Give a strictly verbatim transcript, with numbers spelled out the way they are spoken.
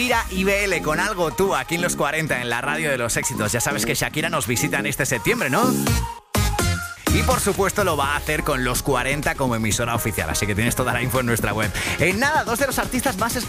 Shakira y B L con Algo Tú, aquí en los cuarenta, en la radio de los éxitos. Ya sabes que Shakira nos visita en este septiembre, ¿no? Y por supuesto lo va a hacer con los cuarenta como emisora oficial, así que tienes toda la info en nuestra web. En nada, dos de los artistas más escuchados